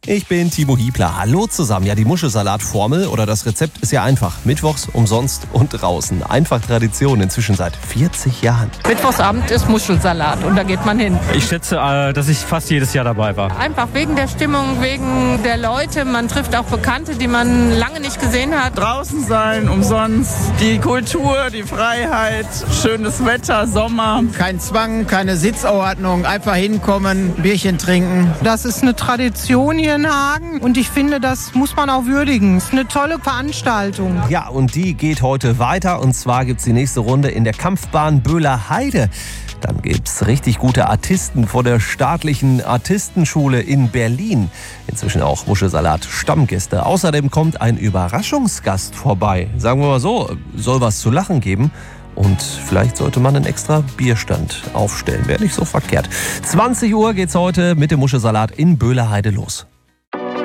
Ich bin Timo Hiebler. Hallo zusammen. Ja, die Muschelsalat-Formel oder das Rezept ist ja einfach. Mittwochs umsonst und draußen. Einfach Tradition inzwischen seit 40 Jahren. Mittwochsabend ist Muschelsalat und da geht man hin. Ich schätze, dass ich fast jedes Jahr dabei war. Einfach wegen der Stimmung, wegen der Leute. Man trifft auch Bekannte, die man lange nicht gesehen hat. Draußen sein, umsonst. Die Kultur, die Freiheit, schönes Wetter, Sommer. Kein Zwang, keine Sitzordnung. Einfach hinkommen, Bierchen trinken. Das ist eine Tradition hier in Hagen und ich finde, das muss man auch würdigen. Es ist eine tolle Veranstaltung. Ja, und die geht heute weiter. Und zwar gibt es die nächste Runde in der Kampfbahn Böhler Heide. Dann gibt's richtig gute Artisten vor der staatlichen Artistenschule in Berlin. Inzwischen auch Muschelsalat-Stammgäste. Außerdem kommt ein Überraschungsgast vorbei. Sagen wir mal so, soll was zu lachen geben. Und vielleicht sollte man einen extra Bierstand aufstellen. Wäre nicht so verkehrt. 20 Uhr geht's heute mit dem Muschelsalat in Böhler Heide los.